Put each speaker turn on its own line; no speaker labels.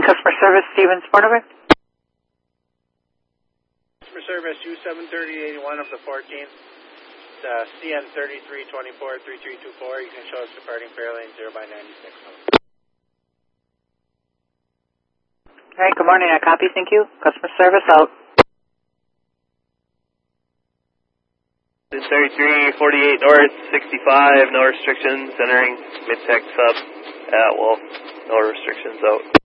morning, customer service, Stevens Pornover.
Customer service, U73081 of the 14th, CN 3324 3324. You can show us departing Fairlane 0 by 96.
All right, good morning, I copy, thank you. Customer service out.
3348 north, 65, no restrictions, entering mid-tech sub at Wolf, no restrictions out.